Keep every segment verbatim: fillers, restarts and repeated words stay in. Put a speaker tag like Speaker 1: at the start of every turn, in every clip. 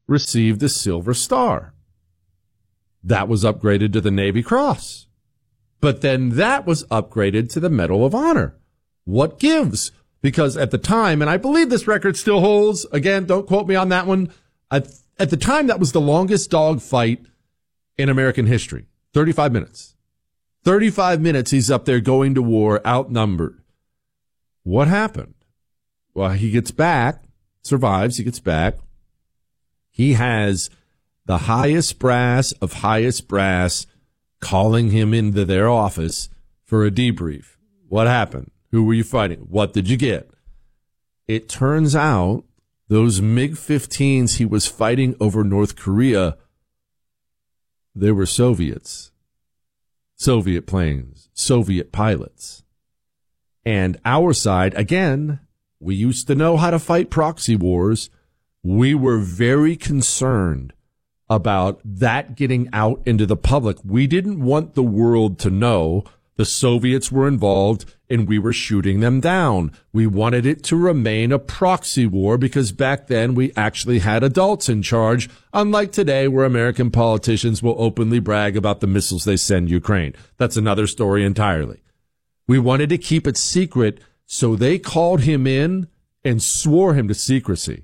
Speaker 1: received the Silver Star. That was upgraded to the Navy Cross. But then that was upgraded to the Medal of Honor. What gives? Because at the time, and I believe this record still holds, again, don't quote me on that one, at, at the time that was the longest dog fight in American history, thirty-five minutes. thirty-five minutes he's up there going to war, outnumbered. What happened? Well, he gets back, survives, he gets back. He has the highest brass of highest brass calling him into their office for a debrief. What happened? Who were you fighting? What did you get? It turns out those MiG fifteens he was fighting over North Korea, they were Soviets. Soviet planes, Soviet pilots. And our side, again, we used to know how to fight proxy wars. We were very concerned about that getting out into the public. We didn't want the world to know the Soviets were involved and we were shooting them down. We wanted it to remain a proxy war because back then we actually had adults in charge, unlike today where American politicians will openly brag about the missiles they send Ukraine. That's another story entirely. We wanted to keep it secret, so they called him in and swore him to secrecy.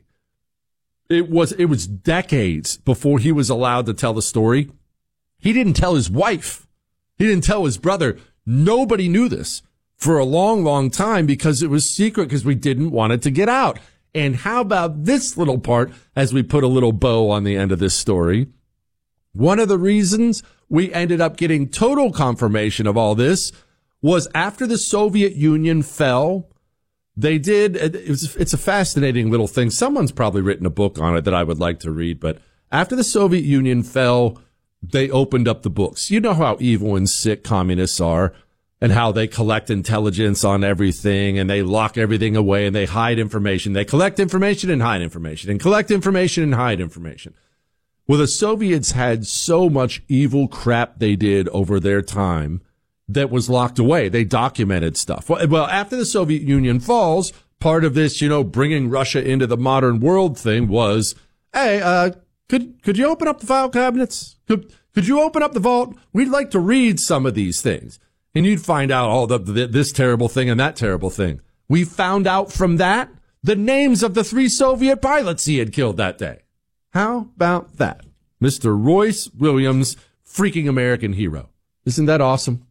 Speaker 1: It was, it was decades before he was allowed to tell the story. He didn't tell his wife. He didn't tell his brother. Nobody knew this for a long, long time because it was secret because we didn't want it to get out. And how about this little part as we put a little bow on the end of this story? One of the reasons we ended up getting total confirmation of all this was after the Soviet Union fell, they did, it was, it's a fascinating little thing. Someone's probably written a book on it that I would like to read, but after the Soviet Union fell, they opened up the books. You know how evil and sick communists are and how they collect intelligence on everything and they lock everything away and they hide information. They collect information and hide information and collect information and hide information. Well, the Soviets had so much evil crap they did over their time that was locked away. They documented stuff. Well, after the Soviet Union falls, part of this, you know, bringing Russia into the modern world thing was, hey, uh, could, could you open up the file cabinets? Could, could you open up the vault? We'd like to read some of these things. And you'd find out all the, the this terrible thing and that terrible thing. We found out from that the names of the three Soviet pilots he had killed that day. How about that? Mister Royce Williams, freaking American hero. Isn't that awesome?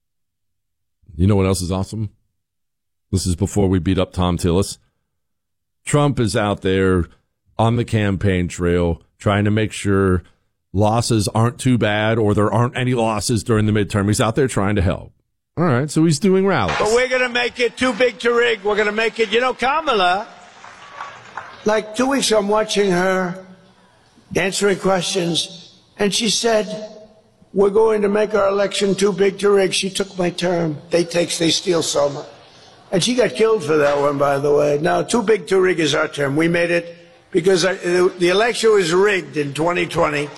Speaker 1: You know what else is awesome? This is before we beat up Tom Tillis. Trump is out there on the campaign trail trying to make sure losses aren't too bad or there aren't any losses during the midterm. He's out there trying to help. All right, so he's doing rallies.
Speaker 2: But we're going to make it too big to rig. We're going to make it, you know, Kamala, like two weeks ago, I'm watching her answering questions, and she said, we're going to make our election too big to rig. She took my term. They take, they steal so much. And she got killed for that one, by the way. Now, too big to rig is our term. We made it because the election was rigged in twenty twenty.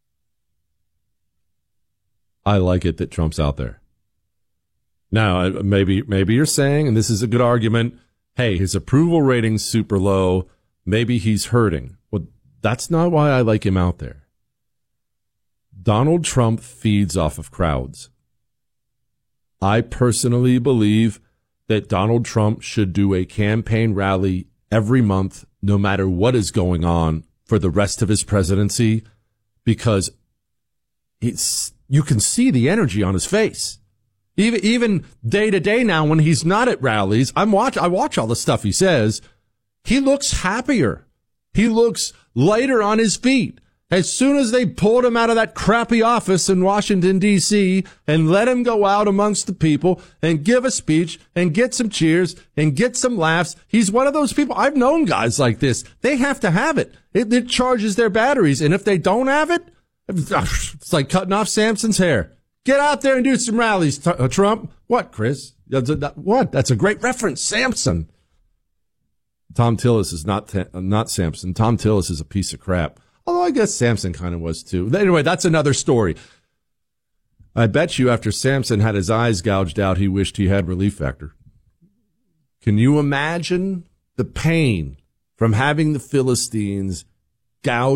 Speaker 1: I like it that Trump's out there. Now, maybe maybe you're saying, and this is a good argument, hey, his approval rating's super low. Maybe he's hurting. Well, that's not why I like him out there. Donald Trump feeds off of crowds. I personally believe that Donald Trump should do a campaign rally every month, no matter what is going on for the rest of his presidency, because it's, you can see the energy on his face. Even, even day to day now when he's not at rallies, I'm watch, I watch all the stuff he says. He looks happier. He looks lighter on his feet. As soon as they pulled him out of that crappy office in Washington, D C, and let him go out amongst the people and give a speech and get some cheers and get some laughs, he's one of those people. I've known guys like this. They have to have it. It, it charges their batteries. And if they don't have it, it's like cutting off Samson's hair. Get out there and do some rallies, Trump. What, Chris? What? That's a great reference. Samson. Tom Tillis is not, not Samson. Tom Tillis is a piece of crap. Although I guess Samson kind of was too. Anyway, that's another story. I bet you after Samson had his eyes gouged out, he wished he had Relief Factor. Can you imagine the pain from having the Philistines gouge